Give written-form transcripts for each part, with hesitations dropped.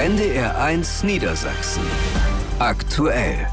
NDR1 Niedersachsen. Aktuell.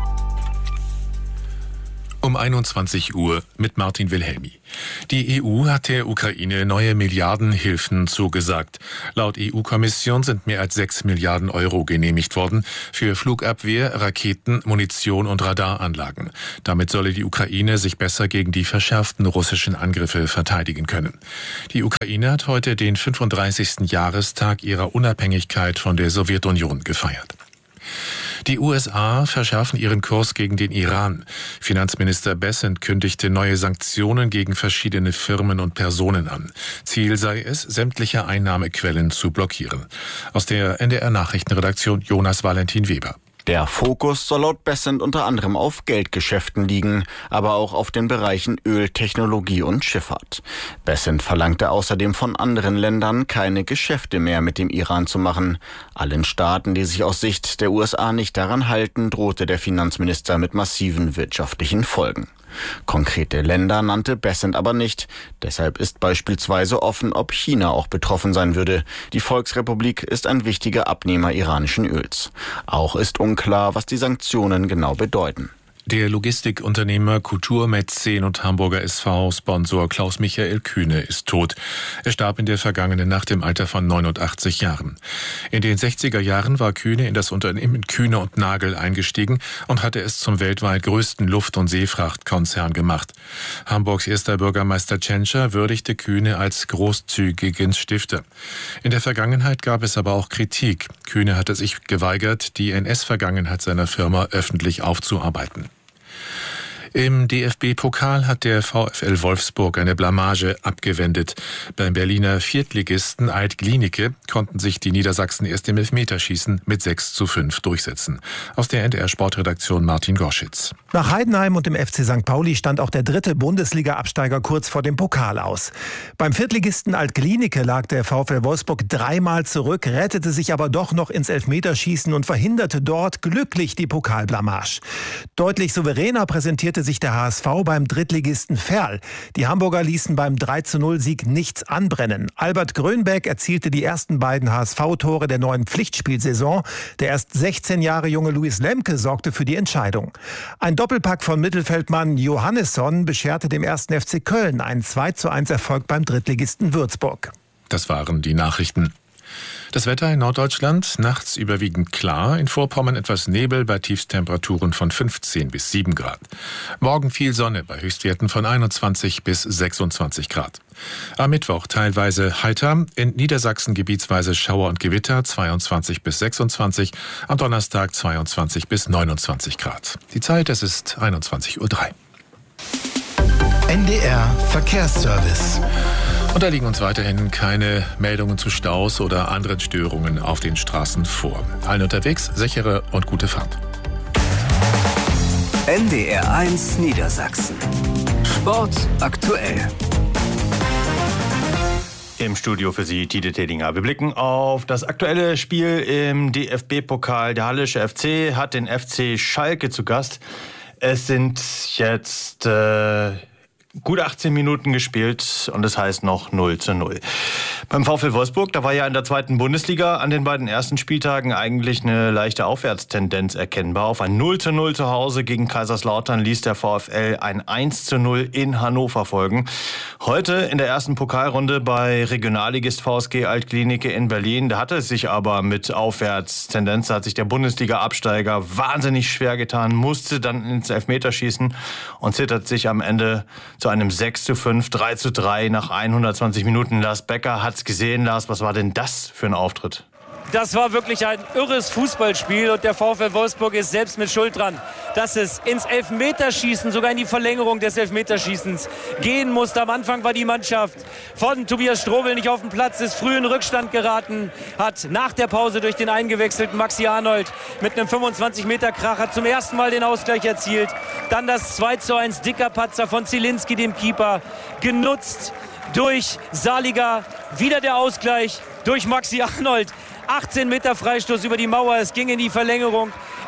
Um 21 Uhr mit Martin Wilhelmi. Die EU hat der Ukraine neue Milliardenhilfen zugesagt. Laut EU-Kommission sind mehr als 6 Milliarden Euro genehmigt worden für Flugabwehr, Raketen, Munition und Radaranlagen. Damit solle die Ukraine sich besser gegen die verschärften russischen Angriffe verteidigen können. Die Ukraine hat heute den 35. Jahrestag ihrer Unabhängigkeit von der Sowjetunion gefeiert. Die USA verschärfen ihren Kurs gegen den Iran. Finanzminister Bessent kündigte neue Sanktionen gegen verschiedene Firmen und Personen an. Ziel sei es, sämtliche Einnahmequellen zu blockieren. Aus der NDR-Nachrichtenredaktion Jonas Valentin Weber. Der Fokus soll laut Bessent unter anderem auf Geldgeschäften liegen, aber auch auf den Bereichen Öl, Technologie und Schifffahrt. Bessent verlangte außerdem von anderen Ländern, keine Geschäfte mehr mit dem Iran zu machen. Allen Staaten, die sich aus Sicht der USA nicht daran halten, drohte der Finanzminister mit massiven wirtschaftlichen Folgen. Konkrete Länder nannte Bessent aber nicht. Deshalb ist beispielsweise offen, ob China auch betroffen sein würde. Die Volksrepublik ist ein wichtiger Abnehmer iranischen Öls. Auch ist unklar, was die Sanktionen genau bedeuten. Der Logistikunternehmer, Kulturmäzen und Hamburger SV-Sponsor Klaus-Michael Kühne ist tot. Er starb in der vergangenen Nacht im Alter von 89 Jahren. In den 60er Jahren war Kühne in das Unternehmen Kühne und Nagel eingestiegen und hatte es zum weltweit größten Luft- und Seefrachtkonzern gemacht. Hamburgs erster Bürgermeister Tschentscher würdigte Kühne als großzügigen Stifter. In der Vergangenheit gab es aber auch Kritik. Kühne hatte sich geweigert, die NS-Vergangenheit seiner Firma öffentlich aufzuarbeiten. Im DFB-Pokal hat der VfL Wolfsburg eine Blamage abgewendet. Beim Berliner Viertligisten Alt-Glienicke konnten sich die Niedersachsen erst im Elfmeterschießen mit 6:5 durchsetzen. Aus der NDR-Sportredaktion Martin Gorschitz. Nach Heidenheim und dem FC St. Pauli stand auch der dritte Bundesliga-Absteiger kurz vor dem Pokal aus. Beim Viertligisten Alt-Glienicke lag der VfL Wolfsburg dreimal zurück, rettete sich aber doch noch ins Elfmeterschießen und verhinderte dort glücklich die Pokalblamage. Deutlich souveräner präsentierte sich der HSV beim Drittligisten Verl. Die Hamburger ließen beim 3:0-Sieg nichts anbrennen. Albert Grönbeck erzielte die ersten beiden HSV-Tore der neuen Pflichtspielsaison. Der erst 16 Jahre junge Luis Lemke sorgte für die Entscheidung. Ein Doppelpack von Mittelfeldmann Johannesson bescherte dem 1. FC Köln einen 2:1-Erfolg beim Drittligisten Würzburg. Das waren die Nachrichten. Das Wetter in Norddeutschland, nachts überwiegend klar, in Vorpommern etwas Nebel bei Tiefstemperaturen von 15 bis 7 Grad. Morgen viel Sonne bei Höchstwerten von 21 bis 26 Grad. Am Mittwoch teilweise heiter, in Niedersachsen gebietsweise Schauer und Gewitter 22 bis 26, am Donnerstag 22 bis 29 Grad. Die Zeit, es ist 21:03 Uhr. NDR Verkehrsservice. Und da liegen uns weiterhin keine Meldungen zu Staus oder anderen Störungen auf den Straßen vor. Allen unterwegs, sichere und gute Fahrt. NDR1 Niedersachsen. Sport aktuell. Im Studio für Sie Tide Tedinger. Wir blicken auf das aktuelle Spiel im DFB-Pokal. Der Hallische FC hat den FC Schalke zu Gast. Es sind jetzt gut 18 Minuten gespielt und das heißt noch 0:0. Beim VfL Wolfsburg, da war ja in der zweiten Bundesliga an den beiden ersten Spieltagen eigentlich eine leichte Aufwärtstendenz erkennbar. Auf ein 0:0 zu Hause gegen Kaiserslautern ließ der VfL ein 1:0 in Hannover folgen. Heute in der ersten Pokalrunde bei Regionalligist VSG Alt-Glienicke in Berlin, da hatte es sich aber mit Aufwärtstendenz, da hat sich der Bundesliga-Absteiger wahnsinnig schwer getan, musste dann ins Elfmeterschießen und zittert sich am Ende zu einem 6:5, 3:3 nach 120 Minuten. Lars Becker hat's gesehen. Lars, was war denn das für ein Auftritt? Das war wirklich ein irres Fußballspiel und der VfL Wolfsburg ist selbst mit Schuld dran, dass es ins Elfmeterschießen, sogar in die Verlängerung des Elfmeterschießens gehen musste. Am Anfang war die Mannschaft von Tobias Strobel nicht auf dem Platz, ist früh in Rückstand geraten, hat nach der Pause durch den eingewechselten Maxi Arnold mit einem 25-Meter-Kracher zum ersten Mal den Ausgleich erzielt. Dann das 2:1 dicker Patzer von Zielinski, dem Keeper, genutzt durch Saliga. Wieder der Ausgleich durch Maxi Arnold. 18 Meter Freistoß über die Mauer, es ging in die Verlängerung.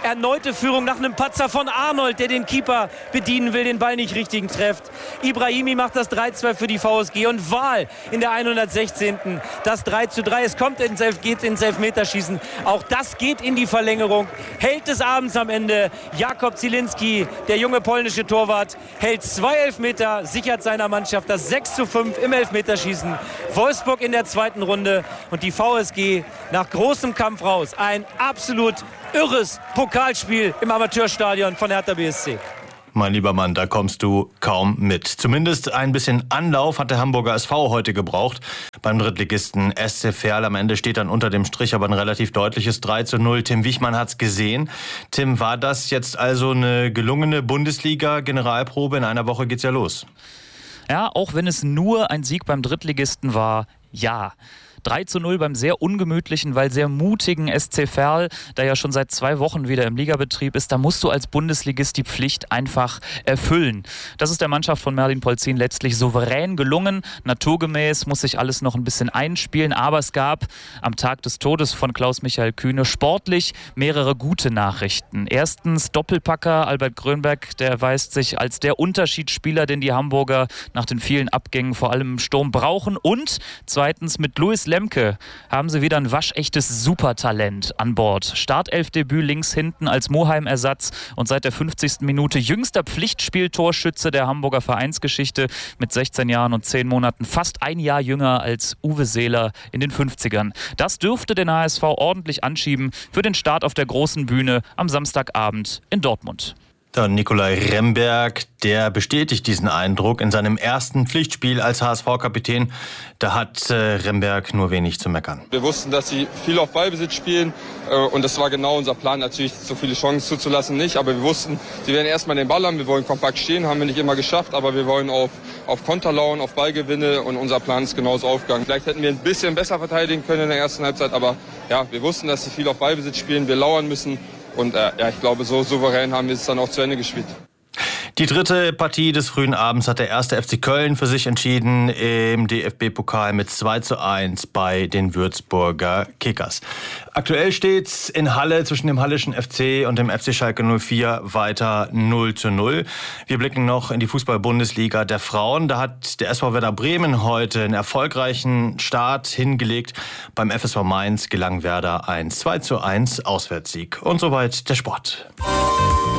Erneute Führung nach einem Patzer von Arnold, der den Keeper bedienen will, den Ball nicht richtig trifft. Ibrahimi macht das 3-2 für die VSG und Wahl in der 116. das 3-3. Es geht ins Elfmeterschießen. Auch das geht in die Verlängerung. Held des Abends am Ende, Jakub Zielinski, der junge polnische Torwart, hält 2 Elfmeter, sichert seiner Mannschaft das 6-5 im Elfmeterschießen. Wolfsburg in der zweiten Runde und die VSG nach großem Kampf raus. Ein absolut irres Pokalspiel im Amateurstadion von Hertha BSC. Mein lieber Mann, da kommst du kaum mit. Zumindest ein bisschen Anlauf hat der Hamburger SV heute gebraucht beim Drittligisten SC Verl. Am Ende steht dann unter dem Strich aber ein relativ deutliches 3-0. Tim Wichmann hat's gesehen. Tim, war das jetzt also eine gelungene Bundesliga-Generalprobe? In einer Woche geht's ja los. Ja, auch wenn es nur ein Sieg beim Drittligisten war, ja. 3-0 beim sehr ungemütlichen, weil sehr mutigen SC Verl, der ja schon seit 2 Wochen wieder im Ligabetrieb ist. Da musst du als Bundesligist die Pflicht einfach erfüllen. Das ist der Mannschaft von Merlin Polzin letztlich souverän gelungen. Naturgemäß muss sich alles noch ein bisschen einspielen, aber es gab am Tag des Todes von Klaus-Michael Kühne sportlich mehrere gute Nachrichten. Erstens, Doppelpacker Albert Grönberg, der erweist sich als der Unterschiedsspieler, den die Hamburger nach den vielen Abgängen vor allem im Sturm brauchen. Und zweitens, mit Luis Lemke haben sie wieder ein waschechtes Supertalent an Bord. Startelfdebüt links hinten als Moheim-Ersatz und seit der 50. Minute jüngster Pflichtspieltorschütze der Hamburger Vereinsgeschichte mit 16 Jahren und 10 Monaten, fast ein Jahr jünger als Uwe Seeler in den 50ern. Das dürfte den HSV ordentlich anschieben für den Start auf der großen Bühne am Samstagabend in Dortmund. Der Nikolai Remberg, der bestätigt diesen Eindruck in seinem ersten Pflichtspiel als HSV-Kapitän. Da hat Remberg nur wenig zu meckern. Wir wussten, dass sie viel auf Ballbesitz spielen und das war genau unser Plan. Natürlich so viele Chancen zuzulassen nicht, aber wir wussten, sie werden erstmal den Ball haben, wir wollen kompakt stehen, haben wir nicht immer geschafft, aber wir wollen auf Konter lauern, auf Ballgewinne und unser Plan ist genauso aufgegangen. Vielleicht hätten wir ein bisschen besser verteidigen können in der ersten Halbzeit, aber ja, wir wussten, dass sie viel auf Ballbesitz spielen, wir lauern müssen. Und ich glaube, so souverän haben wir es dann auch zu Ende gespielt. Die dritte Partie des frühen Abends hat der 1. FC Köln für sich entschieden im DFB-Pokal mit 2-1 bei den Würzburger Kickers. Aktuell steht's in Halle zwischen dem Hallischen FC und dem FC Schalke 04 weiter 0-0. Wir blicken noch in die Fußball-Bundesliga der Frauen. Da hat der SV Werder Bremen heute einen erfolgreichen Start hingelegt. Beim FSV Mainz gelang Werder ein 2-1 Auswärtssieg. Und soweit der Sport.